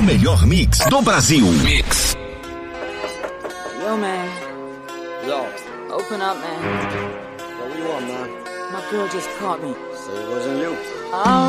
O melhor mix do Brasil. Mix. Yo, man. Yo. Open up, man. What do you want, man? My girl just caught me. Say it wasn't you. Oh.